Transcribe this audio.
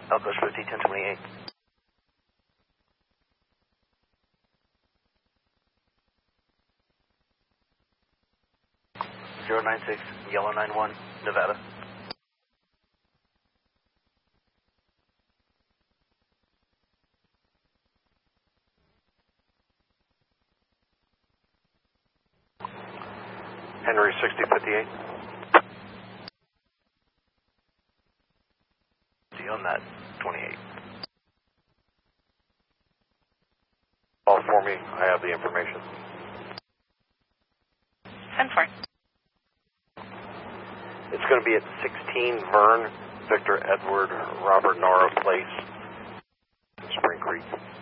Elco's 50, 1028. Zero 96, Yellow 91, Nevada. Henry 6058. See on that 28. Call for me. I have the information. 10-4. It's going to be at 16 Vern, Victor Edward, Robert Nora Place, Spring Creek.